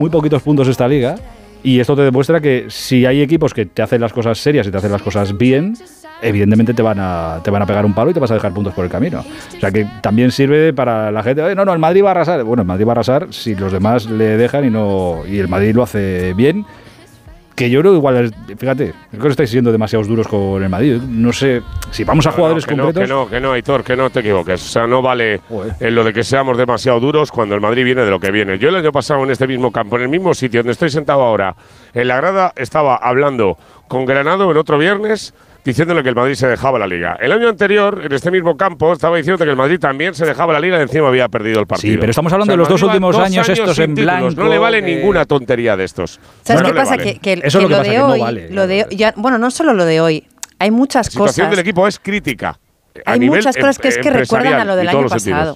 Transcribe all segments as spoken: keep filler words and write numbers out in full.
muy poquitos puntos esta liga. Y esto te demuestra que si hay equipos que te hacen las cosas serias y te hacen las cosas bien, evidentemente te van a te van a pegar un palo y te vas a dejar puntos por el camino. O sea que también sirve para la gente, no, no, el Madrid va a arrasar. Bueno, el Madrid va a arrasar si los demás le dejan y no y el Madrid lo hace bien. Que yo creo que igual, fíjate, creo que estáis siendo demasiados duros con el Madrid. No sé, si vamos a jugadores no, no, concretos… Que no, que no, Aitor, que no te equivoques. O sea, no vale Joder. en lo de que seamos demasiado duros cuando el Madrid viene de lo que viene. Yo el año pasado en este mismo campo, en el mismo sitio donde estoy sentado ahora, en la grada, estaba hablando con Granado el otro viernes, diciéndole que el Madrid se dejaba la Liga. El año anterior, en este mismo campo, estaba diciendo que el Madrid también se dejaba la Liga y encima había perdido el partido. Sí, pero estamos hablando o sea, de los dos últimos dos años, estos en títulos. blanco. No le vale que… ninguna tontería de estos. ¿Sabes no, qué no pasa? le Que, vale. que, Eso que es lo que lo pasa, de que no hoy, vale. lo de, ya, bueno, no solo lo de hoy, hay muchas La situación cosas. del equipo es crítica. Hay muchas cosas que es que recuerdan a lo del año pasado.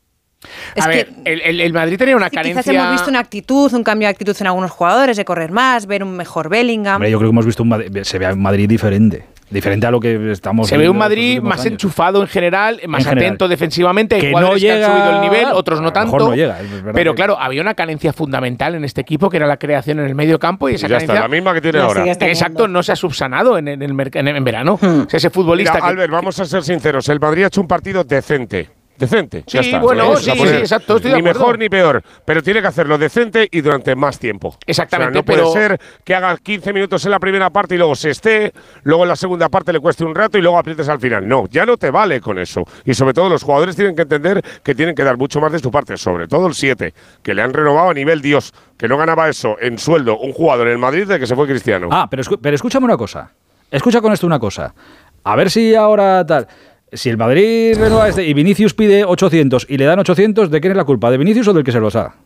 Es a ver, que, el, el, el Madrid tenía una sí, carencia… quizás hemos visto una actitud, un cambio de actitud en algunos jugadores, de correr más, ver un mejor Bellingham. Hombre, yo creo que hemos visto un Madrid, se ve un Madrid diferente. Diferente a lo que estamos Se ve un Madrid más años. enchufado en general, más en general. atento defensivamente. Que Hay jugadores no llega, que han subido el nivel, otros no a lo tanto. mejor no llega, es verdad pero que… claro, había una carencia fundamental en este equipo que era la creación en el medio campo y esa Y ya carencia… está, la misma que tiene La ahora. sigues teniendo. Exacto, no se ha subsanado en, en, el merc- en, en verano. Hmm. O sea, ese futbolista Mira, que… Albert, vamos a ser sinceros. El Madrid ha hecho un partido decente. Decente. Sí, ya está. bueno, Vamos sí, a poner sí, exacto, estoy de Ni acuerdo. mejor ni peor, pero tiene que hacerlo decente y durante más tiempo. Exactamente, O sea, no pero… puede ser que haga quince minutos en la primera parte y luego se esté, luego en la segunda parte le cueste un rato y luego aprietes al final. No, ya no te vale con eso. Y sobre todo los jugadores tienen que entender que tienen que dar mucho más de su parte, sobre todo el siete, que le han renovado a nivel Dios, que no ganaba eso en sueldo un jugador en el Madrid de que se fue Cristiano. Ah, pero, escu- pero escúchame una cosa. Escucha con esto una cosa. A ver si ahora tal… Si el Madrid renueva este y Vinicius pide ochocientos y le dan ochocientos, ¿de quién es la culpa? ¿De Vinicius o del que se los da?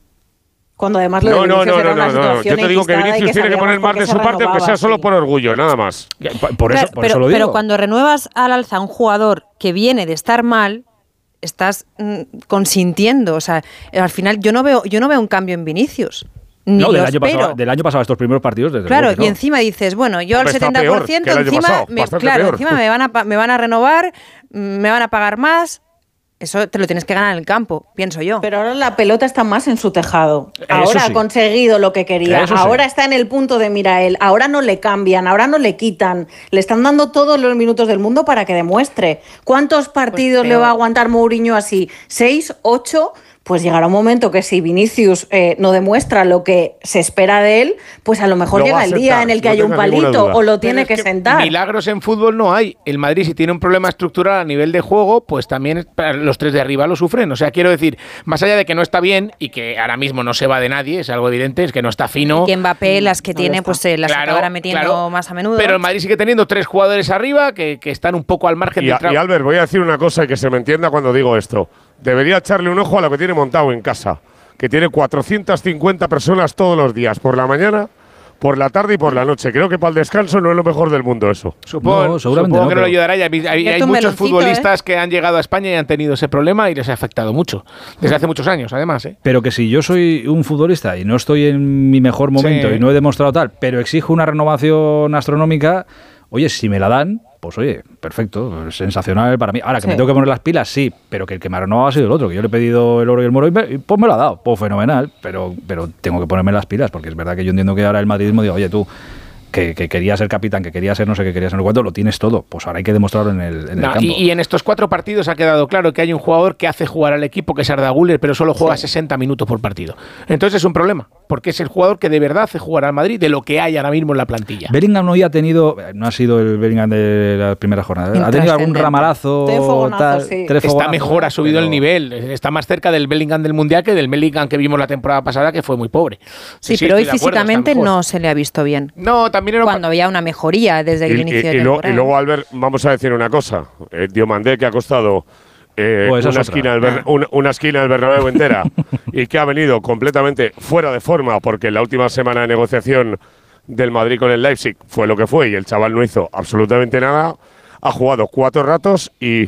Cuando además lo No, de no, Vinicius no, era no, una no, no. situación Yo te digo que enquistada y Vinicius tiene que sabíamos poner por más qué de se su parte, aunque renovaba, sea solo sí. por orgullo, nada más. Por eso, Claro, por pero, eso lo digo. pero cuando renuevas al alza a un jugador que viene de estar mal, estás mm, consintiendo. O sea, al final yo no veo, yo no veo un cambio en Vinicius. Ni no, lo del año, espero. pasado, del año pasado, estos primeros partidos, desde Claro, luego que y no. encima dices, bueno, yo Hombre, al está setenta por ciento, peor que el año encima, pasado, me, bastante claro, peor. encima me van, a, pa- me van a renovar, mm, me van a pagar más. Eso te lo tienes que ganar en el campo, pienso yo. Pero ahora la pelota está más en su tejado. Eso Ahora sí. ha conseguido lo que quería. Eso sí. Ahora está en el punto de mira él. Ahora no le cambian, ahora no le quitan. Le están dando todos los minutos del mundo para que demuestre. ¿Cuántos partidos Pues le va a peor. aguantar Mourinho así? ¿Seis? ¿Ocho? Pues llegará un momento que si Vinicius eh, no demuestra lo que se espera de él, pues a lo mejor Lo va llega a el día aceptar, en el que no haya un tengas ninguna palito duda. o lo Pero tiene es que, sentar. Milagros en fútbol no hay. El Madrid, si tiene un problema estructural a nivel de juego, pues también es- los tres de arriba lo sufren. O sea, quiero decir, más allá de que no está bien y que ahora mismo no se va de nadie, es algo evidente, es que no está fino. Y Mbappé, las que no tiene, lo está. pues se las Claro, acabará metiendo claro. más a menudo. Pero el Madrid sigue teniendo tres jugadores arriba que, que están un poco al margen Y, de a- tra- y Albert, voy a decir una cosa y que se me entienda cuando digo esto. Debería echarle un ojo a lo que tiene montado en casa, que tiene cuatrocientas cincuenta personas todos los días, por la mañana, por la tarde y por la noche. Creo que para el descanso no es lo mejor del mundo eso. Supongo, No, seguramente supongo no, que no pero- le ayudará. Y hay, hay- hay un muchos meloncito, futbolistas que han llegado a España y han tenido ese problema y les ha afectado mucho. Desde hace muchos años, además. ¿eh? Pero que si yo soy un futbolista y no estoy en mi mejor momento Sí. y no he demostrado tal, pero exijo una renovación astronómica, oye, si me la dan, pues oye, perfecto, sensacional para mí. Ahora, que Sí. me tengo que poner las pilas, sí, pero que el que me ha renovado ha sido el otro, que yo le he pedido el oro y el moro y, me- y pues me lo ha dado, pues fenomenal, pero, pero tengo que ponerme las pilas, porque es verdad que yo entiendo que ahora el madridismo digo, oye, tú, que, que quería ser capitán, que quería ser no sé qué, quería ser no sé cuánto, lo tienes todo, pues ahora hay que demostrarlo en el, en No, el campo. y, y en estos cuatro partidos ha quedado claro que hay un jugador que hace jugar al equipo, que es Arda Güler, pero solo juega sesenta minutos por partido. Entonces es un problema, porque es el jugador que de verdad hace jugar al Madrid de lo que hay ahora mismo en la plantilla. Bellingham hoy ha tenido, no ha sido el Bellingham de la primera jornada, ha tenido algún Intrascendente. ramalazo, Tres fogonazos, tal, sí. tres Está fogonazos, mejor, ha subido pero- el nivel, está más cerca del Bellingham del Mundial que del Bellingham que vimos la temporada pasada, que fue muy pobre. sí, pero hoy estoy de acuerdo, físicamente está mejor. no se le ha visto bien. No, también era un Cuando había una mejoría desde el Y, inicio y- de y lo- temporada. y luego, Albert, vamos a decir una cosa. Eh, Diomandé, que ha costado eh, Pues esa una, es otra. esquina del Ber- una, una esquina del Bernabéu entera y que ha venido completamente fuera de forma porque la última semana de negociación del Madrid con el Leipzig fue lo que fue y el chaval no hizo absolutamente nada. Ha jugado cuatro ratos y,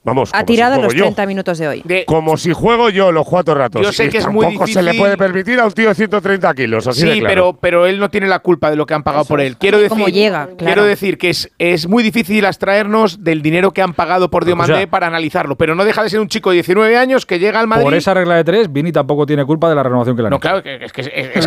Vamos, Ha como tirado si los juego yo. treinta minutos de hoy. De- Como si juego yo los cuatro ratos. Yo sé Y que es muy tampoco se le difícil- puede permitir a un tío de ciento treinta kilos, así de Sí, claro. pero, pero él no tiene la culpa de lo que han pagado por él. Quiero decir, Cómo llega, claro. quiero decir que es, es muy difícil abstraernos del dinero que han pagado por Diomandé O sea, para analizarlo, pero no deja de ser un chico de diecinueve años que llega al Madrid. Por esa regla de tres, Vini tampoco tiene culpa de la renovación que le han No, hecho. claro, que, es que es, es